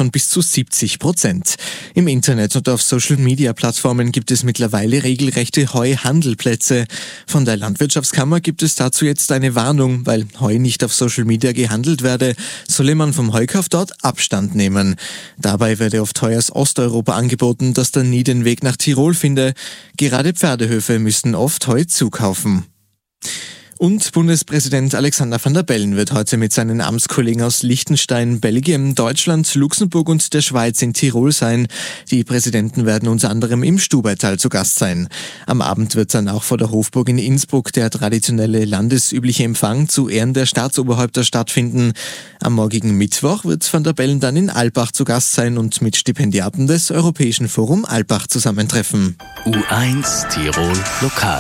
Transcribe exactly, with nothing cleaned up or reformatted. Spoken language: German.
von bis zu siebzig Prozent. Im Internet und auf Social-Media-Plattformen gibt es mittlerweile regelrechte Heuhandelplätze. Von der Landwirtschaftskammer gibt es dazu jetzt eine Warnung, weil Heu nicht auf Social Media gehandelt werde, solle man vom Heukauf dort Abstand nehmen. Dabei werde oft Heu aus Osteuropa angeboten, das dann nie den Weg nach Tirol finde. Gerade Pferdehöfe müssen oft Heu zukaufen. Und Bundespräsident Alexander Van der Bellen wird heute mit seinen Amtskollegen aus Liechtenstein, Belgien, Deutschland, Luxemburg und der Schweiz in Tirol sein. Die Präsidenten werden unter anderem im Stubaital zu Gast sein. Am Abend wird dann auch vor der Hofburg in Innsbruck der traditionelle landesübliche Empfang zu Ehren der Staatsoberhäupter stattfinden. Am morgigen Mittwoch wird Van der Bellen dann in Albach zu Gast sein und mit Stipendiaten des Europäischen Forum Albach zusammentreffen. U eins Tirol Lokal.